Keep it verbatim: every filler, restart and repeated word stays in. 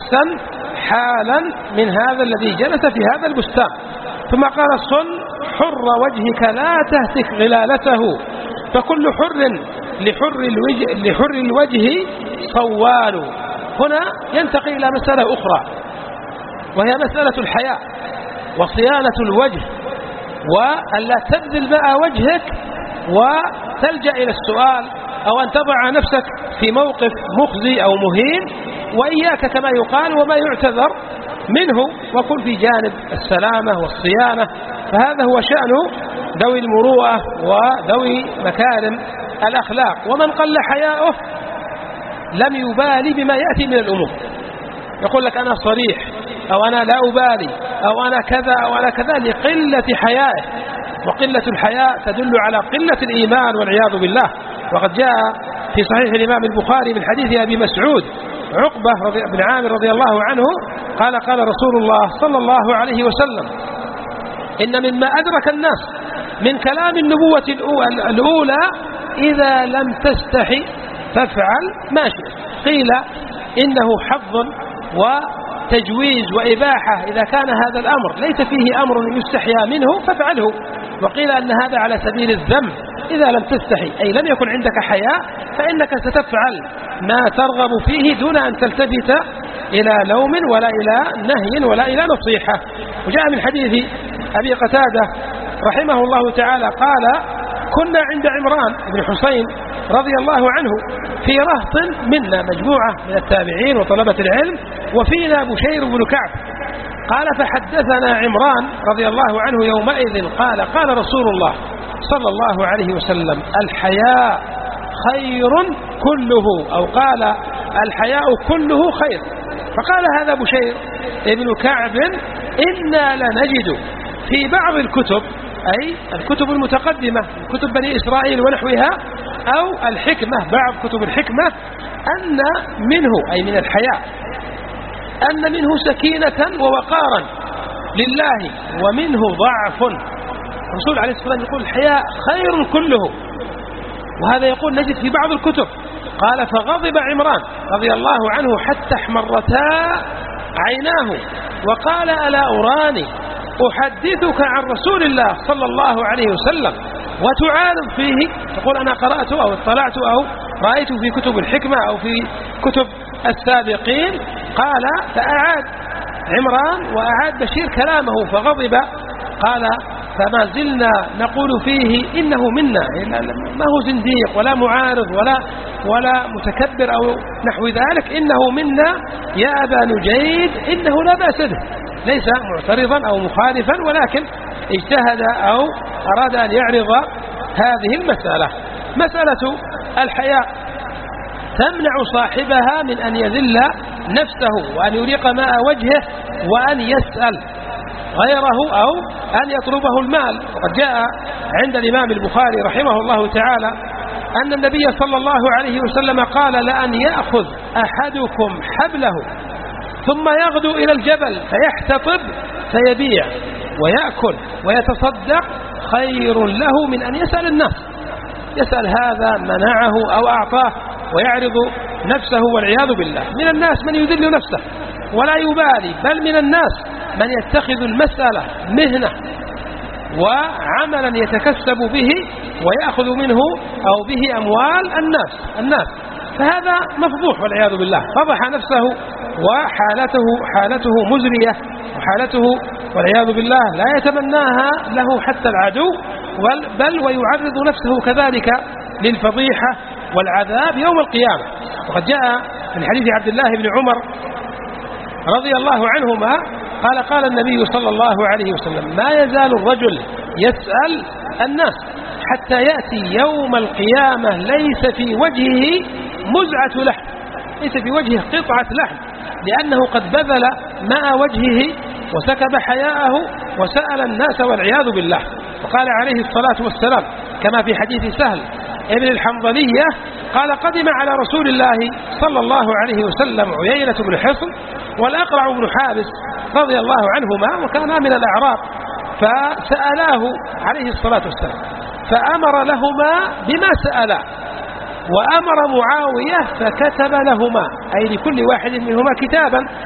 أحسن حالا من هذا الذي جلس في هذا البستان. ثم قال صن حر وجهك لا تهتك غلالته فكل حر لحر الوجه, لحر الوجه صوال. هنا ينتقل إلى مسألة أخرى وهي مسألة الحياء وصيانة الوجه، وأن لا تبذل ماء وجهك وتلجأ إلى السؤال أو أن تضع نفسك في موقف مخزي أو مهين، وإياك كما يقال وما يعتذر منه، وكن في جانب السلامة والصيانة. فهذا هو شأن ذوي المروءة وذوي مكارم الأخلاق. ومن قل حياؤه لم يبالي بما يأتي من الأمور، يقول لك أنا صريح أو أنا لا أبالي أو أنا كذا أو أنا كذا لقلة حيائه، وقلة الحياء تدل على قلة الإيمان والعياذ بالله. وقد جاء في صحيح الإمام البخاري من حديث أبي مسعود عقبة بن عامر رضي الله عنه قال قال رسول الله صلى الله عليه وسلم إن مما أدرك الناس من كلام النبوة الأولى إذا لم تستحي فافعل ما شئت. قيل إنه حظ وتجويز وإباحة إذا كان هذا الأمر ليس فيه أمر يستحيا منه فافعله، وقيل أن هذا على سبيل الذم إذا لم تستحي أي لم يكن عندك حياء فإنك ستفعل ما ترغب فيه دون أن تلتفت إلى لوم ولا إلى نهي ولا إلى نصيحة. وجاء من حديث أبي قتادة رحمه الله تعالى قال كنا عند عمران بن حسين رضي الله عنه في رهط منا مجموعة من التابعين وطلبة العلم وفينا بشير بن كعب قال فحدثنا عمران رضي الله عنه يومئذ قال قال رسول الله صلى الله عليه وسلم الحياء خير كله، أو قال الحياء كله خير. فقال هذا بشير ابن كعب إنا لنجد في بعض الكتب أي الكتب المتقدمة كتب بني إسرائيل ونحوها أو الحكمة بعض كتب الحكمة أن منه أي من الحياء أن منه سكينة ووقارا لله ومنه ضعف. الرسول عليه الصلاة والسلام يقول الحياء خير كله، وهذا يقول نجد في بعض الكتب. قال فغضب عمران رضي الله عنه حتى احمرتا عيناه وقال ألا أراني أحدثك عن رسول الله صلى الله عليه وسلم وتعارض فيه، تقول أنا قرأت أو اطلعت أو رأيت في كتب الحكمة أو في كتب السابقين. قال فأعاد عمران وأعاد بشير كلامه فغضب قال فما زلنا نقول فيه إنه منا، ما هو زنديق ولا معارض ولا ولا متكبر أو نحو ذلك، إنه منا يا أبا نجيد إنه لا بأس به، ليس معترضا أو مخالفا ولكن اجتهد أو أراد أن يعرض هذه المسألة. مسألة الحياء تمنع صاحبها من أن يذل نفسه وأن يريق ماء وجهه وأن يسأل غيره أو أن يطلبه المال. وقد جاء عند الإمام البخاري رحمه الله تعالى أن النبي صلى الله عليه وسلم قال لأن يأخذ أحدكم حبله ثم يغدو إلى الجبل فيحتطب فيبيع ويأكل ويتصدق خير له من أن يسأل الناس. يسأل هذا منعه أو أعطاه ويعرض نفسه والعياذ بالله. من الناس من يذل نفسه ولا يبالي، بل من الناس من يتخذ المسألة مهنة وعملا يتكسب به ويأخذ منه أو به أموال الناس الناس فهذا مفضوح والعياذ بالله. فضح نفسه وحالته حالته مزرية وحالته والعياذ بالله لا يتمناها له حتى العدو، بل ويعرض نفسه كذلك للفضيحة والعذاب يوم القيامة. وقد جاء من حديث عبد الله بن عمر رضي الله عنهما قال قال النبي صلى الله عليه وسلم ما يزال الرجل يسأل الناس حتى يأتي يوم القيامة ليس في وجهه مزعة لحم، ليس في وجهه قطعة لحم، لأنه قد بذل ماء وجهه وسكب حياءه وسأل الناس والعياذ بالله. وقال عليه الصلاة والسلام كما في حديث سهل ابن الحنظلية قال قدم على رسول الله صلى الله عليه وسلم عيينة بن حصن والأقرع بن حابس رضي الله عنهما وكانا من الأعراب، فسألاه عليه الصلاة والسلام فأمر لهما بما سألا وأمر معاوية فكتب لهما أي لكل واحد منهما كتابا